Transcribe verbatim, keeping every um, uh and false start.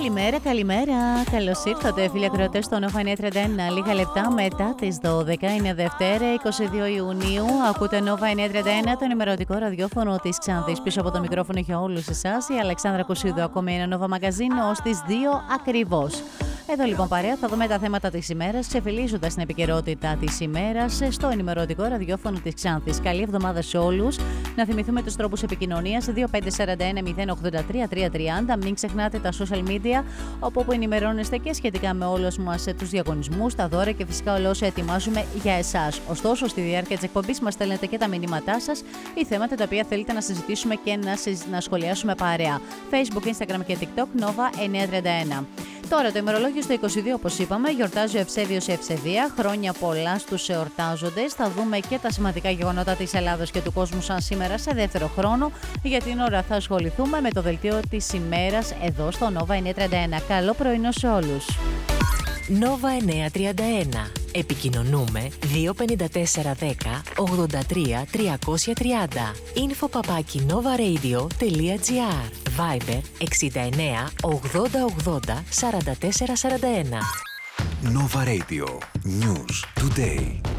Καλημέρα, καλημέρα. Καλώς ήρθατε, φίλοι ακροατές, στο Nova εννιακόσια τριάντα ένα. Λίγα λεπτά μετά τις δώδεκα. Είναι Δευτέρα, είκοσι δύο Ιουνίου. Ακούτε Nova εννιακόσια τριάντα ένα, το ενημερωτικό ραδιόφωνο της Ξάνθης. Πίσω από το μικρόφωνο για όλους εσάς η Αλεξάνδρα Κουσίδου. Ακόμη ένα Nova Magazine ως τις δύο ακριβώς. Εδώ λοιπόν, παρέα, θα δούμε τα θέματα της ημέρας, ξεφυλίζοντας την επικαιρότητα της ημέρας στο ενημερωτικό ραδιόφωνο της Ξάνθης. Καλή εβδομάδα σε όλους. Να θυμηθούμε τους τρόπους επικοινωνίας: δύο πέντε τέσσερα ένα μηδέν ογδόντα τρία τριακόσια τριάντα. Μην ξεχνάτε τα social media, όπου ενημερώνεστε και σχετικά με όλους μας τους διαγωνισμούς, τα δώρα και φυσικά όλα όσα ετοιμάζουμε για εσάς. Ωστόσο, στη διάρκεια της εκπομπής μας στέλνετε και τα μηνύματά σας ή θέματα τα οποία θέλετε να συζητήσουμε και να, συζ... να σχολιάσουμε παρέα. Facebook, Instagram και TikTok Nova εννιακόσια τριάντα ένα. Τώρα, το ημερολόγιο στο είκοσι δύο, όπως είπαμε, γιορτάζει ο Ευσέβιος Ευσεβία. Χρόνια πολλά στους εορτάζοντες. Θα δούμε και τα σημαντικά γεγονότα της Ελλάδας και του κόσμου σαν σήμερα σε δεύτερο χρόνο. Για την ώρα θα ασχοληθούμε με το δελτίο της ημέρας εδώ στο Nova εννιακόσια τριάντα ένα. Καλό πρωινό σε όλους. Nova εννιακόσια τριάντα ένα. Επικοινωνούμε δύο πέντε τέσσερα δέκα ογδόντα τρία τριακόσια τριάντα. Info παπάκι novaradio.gr. Viber εξήντα εννέα ογδόντα ογδόντα σαράντα τέσσερα σαράντα ένα. Nova Radio. News Today.